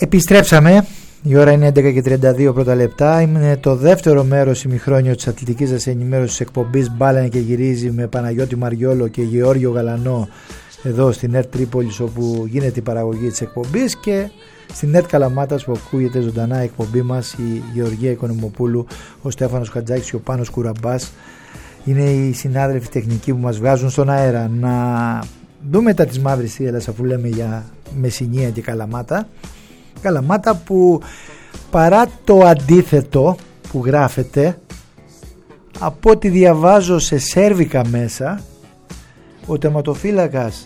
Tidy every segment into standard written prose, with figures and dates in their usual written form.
Επιστρέψαμε, η ώρα είναι 11:32 πρώτα λεπτά. Είναι το δεύτερο μέρος ημιχρόνιο της αθλητικής σας ενημέρωσης εκπομπής Μπάλανε και γυρίζει με Παναγιώτη Μαριόλο και Γεώργιο Γαλανό εδώ στην ΕΡΤ Τρίπολης, όπου γίνεται η παραγωγή της εκπομπής, και στην ΕΡΤ Καλαμάτας, που ακούγεται ζωντανά η εκπομπή μας, η Γεωργία Οικονομοπούλου, ο Στέφανος Χατζάκης και ο Πάνος Κουραμπάς. Είναι οι συνάδελφοι τεχνικοί που μας βγάζουν στον αέρα. Να δούμε τα της Μαύρης Θύελλας, αφού λέμε για Μεσσηνία και Καλαμάτα. Καλαμάτα που, παρά το αντίθετο που γράφεται, από ό,τι διαβάζω σε σέρβικα μέσα, ο τερματοφύλακας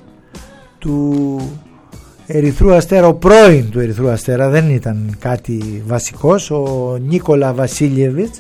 του Ερυθρού Αστέρα, ο πρώην του Ερυθρού Αστέρα, δεν ήταν κάτι βασικός, ο Νίκολα Βασίλιεβιτς,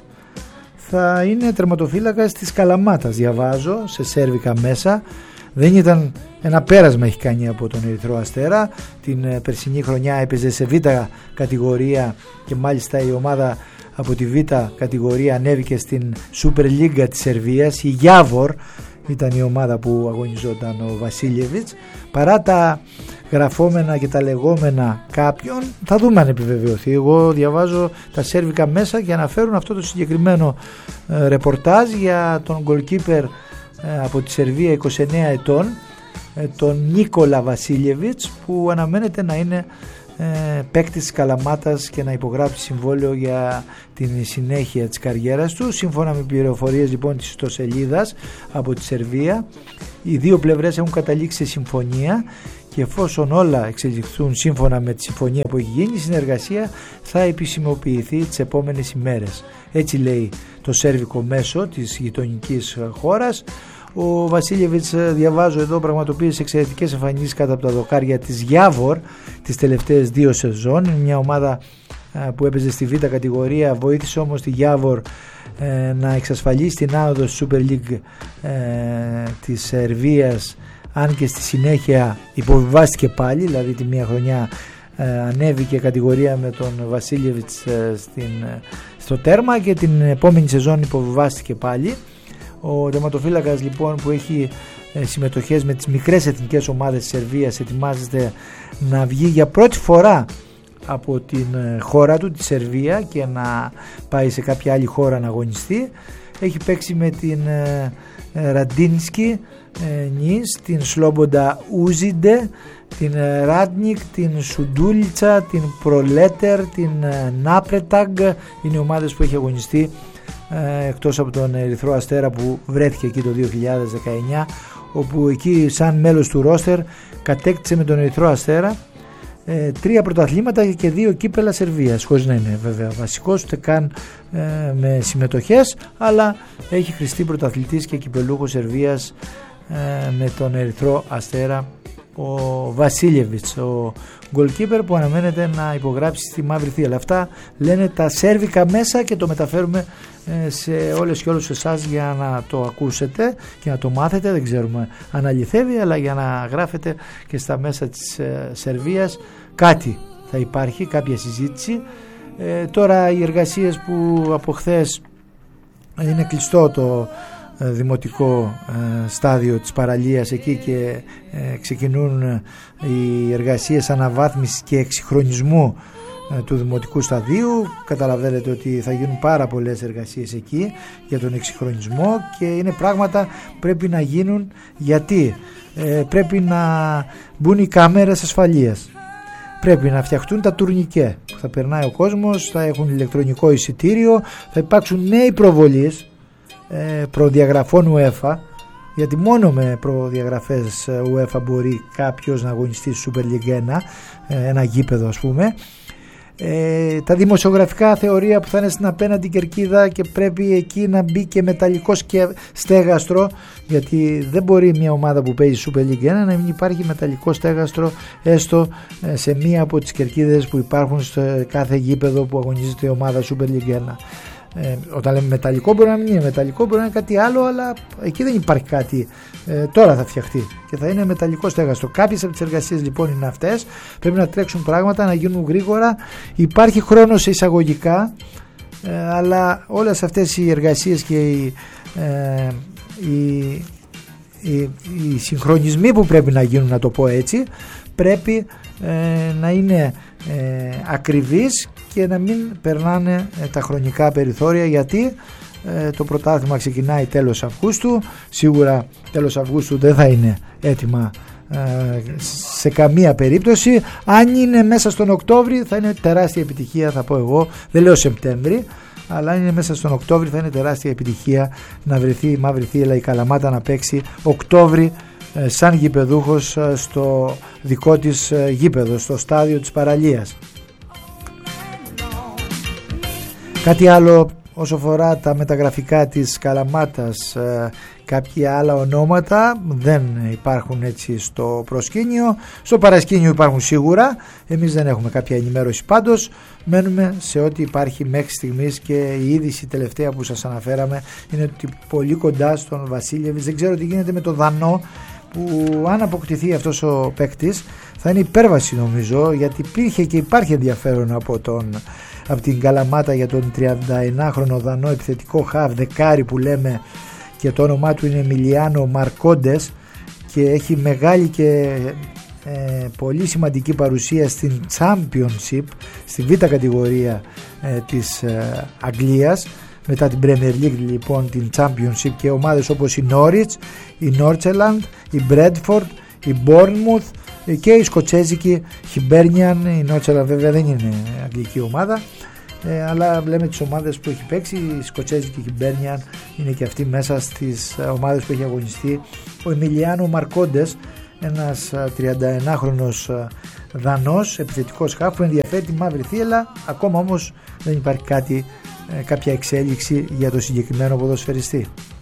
θα είναι τερματοφύλακας της Καλαμάτας, διαβάζω σε σέρβικα μέσα. Δεν ήταν ένα πέρασμα, έχει κάνει από τον Ερυθρό Αστέρα. Την περσινή χρονιά έπαιζε σε β' κατηγορία και μάλιστα η ομάδα από τη β' κατηγορία ανέβηκε στην Super League της Σερβίας. Η Γιάβορ ήταν η ομάδα που αγωνιζόταν ο Βασίλιεβιτς. Παρά τα γραφόμενα και τα λεγόμενα κάποιον, θα δούμε αν επιβεβαιωθεί. Εγώ διαβάζω τα σέρβικα μέσα και αναφέρουν αυτό το συγκεκριμένο ρεπορτάζ για τον goalkeeper από τη Σερβία, 29 ετών, τον Νίκολα Βασίλιεβιτς, που αναμένεται να είναι παίκτης της Καλαμάτας και να υπογράψει συμβόλαιο για την συνέχεια της καριέρας του. Σύμφωνα με πληροφορίες λοιπόν της ιστοσελίδας από τη Σερβία, οι δύο πλευρές έχουν καταλήξει σε συμφωνία και εφόσον όλα εξελιχθούν σύμφωνα με τη συμφωνία που έχει γίνει, η συνεργασία θα επισημοποιηθεί τις επόμενες ημέρες. Έτσι λέει το σέρβικο μέσο της γειτονικής χώρας. Ο Βασίλιεβιτς, διαβάζω εδώ, πραγματοποίησε εξαιρετικές εμφανίσεις κάτω από τα δοκάρια της Γιάβορ τις τελευταίες 2 σεζόν. Είναι μια ομάδα που έπαιζε στη β' κατηγορία, βοήθησε όμως τη Γιάβορ να εξασφαλίσει την άνοδο στη Super League της Σερβίας, αν και στη συνέχεια υποβιβάστηκε πάλι, δηλαδή τη μία χρονιά ανέβηκε κατηγορία με τον Βασίλιεβιτς στο τέρμα και την επόμενη σεζόν υποβιβάστηκε πάλι. Ο τερματοφύλακας λοιπόν, που έχει συμμετοχές με τις μικρές εθνικές ομάδες της Σερβίας, ετοιμάζεται να βγει για πρώτη φορά από την χώρα του, τη Σερβία, και να πάει σε κάποια άλλη χώρα να αγωνιστεί. Έχει παίξει με την Ραντίνσκι Νις, την Σλόμποντα Ούζιντε, την Ράντνικ, την Σουντούλιτσα, την Προλέτερ, την Νάπρεταγκ. Είναι ομάδες που έχει αγωνιστεί, εκτός από τον Ερυθρό Αστέρα που βρέθηκε εκεί το 2019, όπου εκεί σαν μέλος του ρόστερ κατέκτησε με τον Ερυθρό Αστέρα 3 πρωταθλήματα και 2 κύπελα Σερβίας, χωρίς να είναι βέβαια βασικός ούτε καν με συμμετοχές, αλλά έχει χρηστεί πρωταθλητής και κυπελούχος Σερβίας με τον Ερυθρό Αστέρα ο Βασίλιεβιτς, ο goalkeeper που αναμένεται να υπογράψει στη Μαύρη Θύελλα. Αυτά λένε τα σέρβικα μέσα και το μεταφέρουμε σε όλες και όλους εσάς για να το ακούσετε και να το μάθετε. Δεν ξέρουμε αν αληθεύει, αλλά για να γράφετε και στα μέσα της Σερβίας κάτι θα υπάρχει, κάποια συζήτηση. Τώρα οι εργασίες που από χθες είναι κλειστό το δημοτικό στάδιο της παραλίας εκεί και ξεκινούν οι εργασίες αναβάθμισης και εξυγχρονισμού του δημοτικού σταδίου. Καταλαβαίνετε ότι θα γίνουν πάρα πολλές εργασίες εκεί για τον εξυγχρονισμό και είναι πράγματα που πρέπει να γίνουν, γιατί πρέπει να μπουν οι κάμερες ασφαλείας, πρέπει να φτιαχτούν τα τουρνικέ που θα περνάει ο κόσμος, θα έχουν ηλεκτρονικό εισιτήριο, θα υπάρξουν νέοι προβολείς προδιαγραφών UEFA, γιατί μόνο με προδιαγραφές UEFA μπορεί κάποιος να αγωνιστεί στη Super League 1, ένα γήπεδο ας πούμε. Τα δημοσιογραφικά θεωρία που θα είναι στην απέναντι κερκίδα και πρέπει εκεί να μπει και μεταλλικό στέγαστρο, γιατί δεν μπορεί μια ομάδα που παίζει Super League 1 να μην υπάρχει μεταλλικό στέγαστρο έστω σε μία από τις κερκίδες που υπάρχουν στο κάθε γήπεδο που αγωνίζεται η ομάδα Super League 1. Όταν λέμε μεταλλικό, μπορεί να μην είναι μεταλλικό, μπορεί να είναι κάτι άλλο, αλλά εκεί δεν υπάρχει κάτι. Τώρα θα φτιαχτεί και θα είναι μεταλλικό στέγαστρο. Κάποιες από τις εργασίες λοιπόν είναι αυτές. Πρέπει να τρέξουν πράγματα, να γίνουν γρήγορα. Υπάρχει χρόνο σε εισαγωγικά, αλλά όλες αυτές οι εργασίες και οι συγχρονισμοί που πρέπει να γίνουν, να το πω έτσι, πρέπει να είναι ακριβείς και να μην περνάνε τα χρονικά περιθώρια, γιατί το πρωτάθλημα ξεκινάει τέλος Αυγούστου. Σίγουρα τέλος Αυγούστου δεν θα είναι έτοιμα σε καμία περίπτωση. Αν είναι μέσα στον Οκτώβρη θα είναι τεράστια επιτυχία, θα πω εγώ, δεν λέω Σεπτέμβρη, αλλά αν είναι μέσα στον Οκτώβρη θα είναι τεράστια επιτυχία να βρεθεί η Μαύρη Θύελλα, η Καλαμάτα να παίξει Οκτώβρη σαν γηπεδούχος στο δικό της γήπεδο, στο στάδιο της Παραλίας. Κάτι άλλο όσο αφορά τα μεταγραφικά της Καλαμάτας, κάποια άλλα ονόματα δεν υπάρχουν έτσι στο προσκήνιο. Στο παρασκήνιο υπάρχουν σίγουρα, εμείς δεν έχουμε κάποια ενημέρωση, πάντως μένουμε σε ό,τι υπάρχει μέχρι στιγμής, και η είδηση τελευταία που σας αναφέραμε είναι ότι πολύ κοντά στον Βασίλεβιτς. Δεν ξέρω τι γίνεται με το Δανό, που αν αποκτηθεί αυτός ο παίκτης θα είναι υπέρβαση νομίζω, γιατί υπήρχε και υπάρχει ενδιαφέρον από την Καλαμάτα για τον 31χρονο Δανό επιθετικό χαφ δεκάρι που λέμε, και το όνομά του είναι Εμιλιάνο Μαρκόντες και έχει μεγάλη και πολύ σημαντική παρουσία στην Championship, στη β' κατηγορία της Αγγλίας, μετά την Premier League λοιπόν την Championship, και ομάδες όπως η Norwich, η Northland, η Bradford, η Bournemouth και η σκοτσέζικη Hibernian. Η Northland βέβαια δεν είναι αγγλική ομάδα, αλλά λέμε τις ομάδες που έχει παίξει. Η σκοτσέζικη Hibernian είναι και αυτή μέσα στις ομάδες που έχει αγωνιστεί ο Εμιλιάνο Μαρκόντες, ένας 31χρονος Δανός επιθετικός χαφ που ενδιαφέρει τη Μαύρη Θύελλα. Ακόμα όμως δεν υπάρχει κάποια εξέλιξη για το συγκεκριμένο ποδοσφαιριστή.